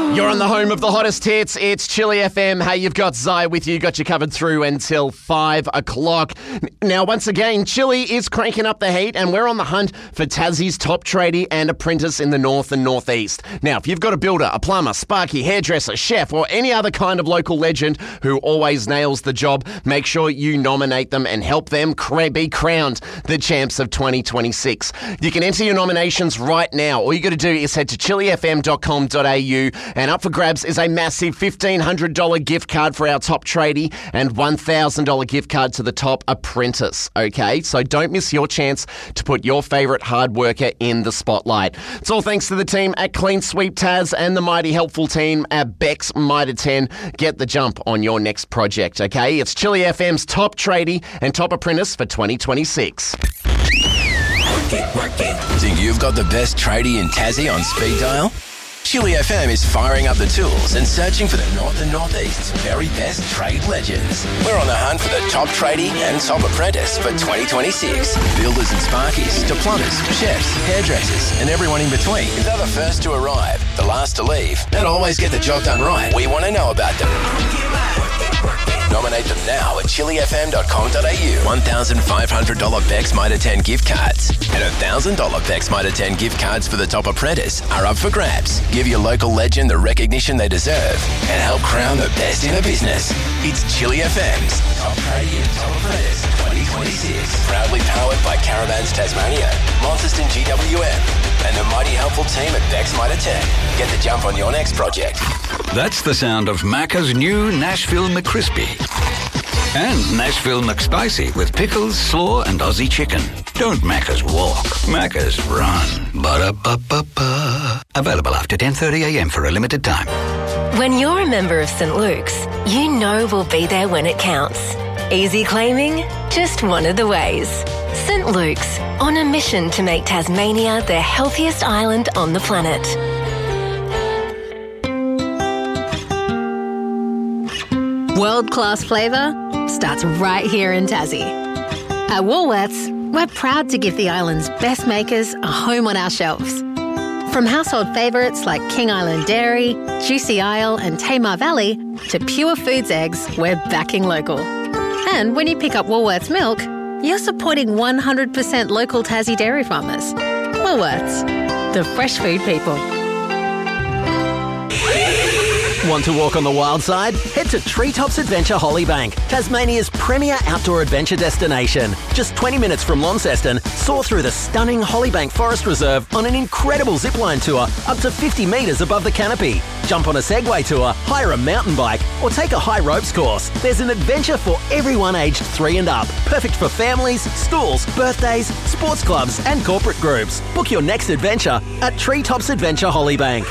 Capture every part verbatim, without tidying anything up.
You're on the home of the hottest hits. It's Chili F M. Hey, you've got Zai with you. Got you covered through until five o'clock. Now, once again, Chili is cranking up the heat, and we're on the hunt for Tassie's top tradie and apprentice in the north and northeast. Now, if you've got a builder, a plumber, sparky, hairdresser, chef, or any other kind of local legend who always nails the job, make sure you nominate them and help them cra- be crowned the champs of twenty twenty-six. You can enter your nominations right now. All you got to do is head to chili f m dot com dot a u, and up for grabs is a massive fifteen hundred dollars gift card for our top tradie and one thousand dollars gift card to the top apprentice, okay? So don't miss your chance to put your favourite hard worker in the spotlight. It's all thanks to the team at Clean Sweep Taz and the mighty helpful team at Bex Mitre ten. Get the jump on your next project, okay? It's Chili F M's top tradie and top apprentice for twenty twenty-six. Work it, work it. Think you've got the best tradie in Tassie on speed dial? Chili F M is firing up the tools and searching for the North and Northeast's very best trade legends. We're on the hunt for the top tradie and top apprentice for twenty twenty-six. Builders and sparkies to plumbers, chefs, hairdressers, and everyone in between. If they're the first to arrive, the last to leave, and always get the job done right, we want to know about them. Nominate them now at chili f m dot com dot a u. one thousand five hundred dollars Bex Mitre ten gift cards and one thousand dollars Bex Mitre ten gift cards for the top apprentice are up for grabs. Give your local legend the recognition they deserve and help crown the best in the business. It's Chili F M's Top Tradie and Top Apprentice twenty twenty-six. Proudly powered by Caravans Tasmania, Launceston G W M, and the mighty helpful team at Bex Mitre ten. Get the jump on your next project. That's the sound of Macca's new Nashville McCrispy. And Nashville McSpicy with pickles, slaw and Aussie chicken. Don't Macca's walk, Macca's run. Ba-da-ba-ba-ba. Available after ten thirty a m for a limited time. When you're a member of Saint Luke's, you know we'll be there when it counts. Easy claiming? Just one of the ways. Saint Luke's, on a mission to make Tasmania the healthiest island on the planet. World-class flavour starts right here in Tassie. At Woolworths, we're proud to give the island's best makers a home on our shelves. From household favourites like King Island Dairy, Juicy Isle and Tamar Valley to Pure Foods eggs, we're backing local. And when you pick up Woolworths milk, you're supporting one hundred percent local Tassie dairy farmers. Woolworths, the fresh food people. Want to walk on the wild side? Head to Treetops Adventure Hollybank, Tasmania's premier outdoor adventure destination. Just twenty minutes from Launceston, soar through the stunning Hollybank Forest Reserve on an incredible zipline tour up to fifty metres above the canopy. Jump on a Segway tour, hire a mountain bike, or take a high ropes course. There's an adventure for everyone aged three and up. Perfect for families, schools, birthdays, sports clubs, and corporate groups. Book your next adventure at Treetops Adventure Hollybank.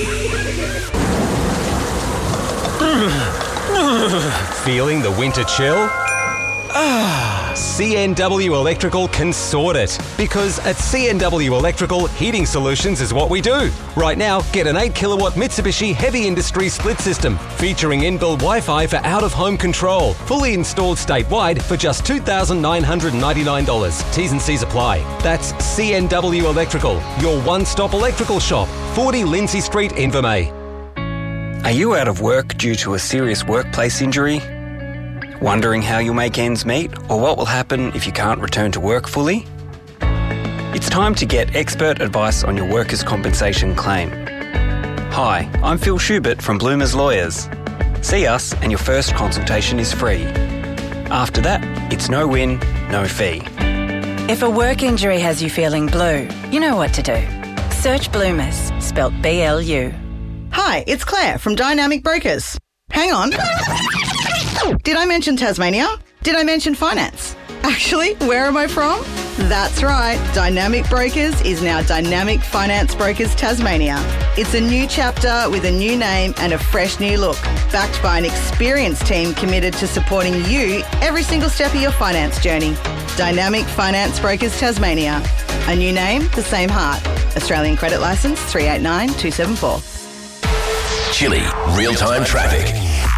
Feeling the winter chill? Ah, C N W Electrical can sort it. Because at C N W Electrical, heating solutions is what we do. Right now, get an eight kilowatt Mitsubishi Heavy Industry split system featuring inbuilt Wi-Fi for out-of-home control. Fully installed statewide for just two thousand nine hundred ninety-nine dollars. T's and C's apply. That's C N W Electrical, your one-stop electrical shop. forty Lindsay Street, Invermay. Are you out of work due to a serious workplace injury? Wondering how you'll make ends meet or what will happen if you can't return to work fully? It's time to get expert advice on your workers' compensation claim. Hi, I'm Phil Schubert from Bloomers Lawyers. See us and your first consultation is free. After that, it's no win, no fee. If a work injury has you feeling blue, you know what to do. Search Bloomers, spelt B L U. Hi, it's Claire from Dynamic Brokers. Hang on. Did I mention Tasmania? Did I mention finance? Actually, where am I from? That's right. Dynamic Brokers is now Dynamic Finance Brokers Tasmania. It's a new chapter with a new name and a fresh new look, backed by an experienced team committed to supporting you every single step of your finance journey. Dynamic Finance Brokers Tasmania. A new name, the same heart. Australian credit licence three eight nine two seven four. Chili, real-time traffic.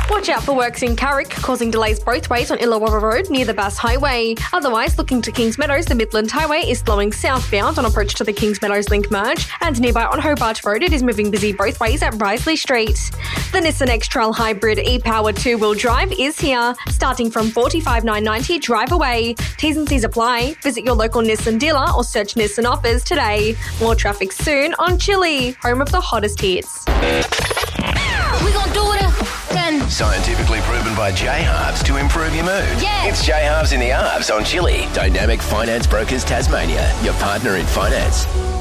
Watch out for works in Carrick, causing delays both ways on Illawarra Road near the Bass Highway. Otherwise, looking to Kings Meadows, the Midland Highway is slowing southbound on approach to the Kings Meadows Link merge, and nearby on Hobart Road it is moving busy both ways at Risley Street. The Nissan X-Trail Hybrid e-powered two-wheel drive is here, starting from forty-five thousand nine hundred ninety dollars drive away. T's and C's apply. Visit your local Nissan dealer or search Nissan offers today. More traffic soon on Chili, home of the hottest hits. We gonna do it again. Scientifically proven by J-Halves to improve your mood. Yeah. It's J-Halves in the Halves on Chili. Dynamic Finance Brokers Tasmania, your partner in finance.